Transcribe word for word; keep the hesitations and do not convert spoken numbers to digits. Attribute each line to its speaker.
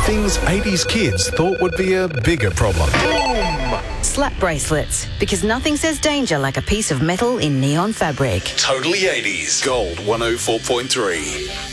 Speaker 1: Things eighties kids thought would be a bigger problem.
Speaker 2: Slap bracelets, because nothing says danger like a piece of metal in neon fabric.
Speaker 1: Totally eighties. Gold one oh four point three.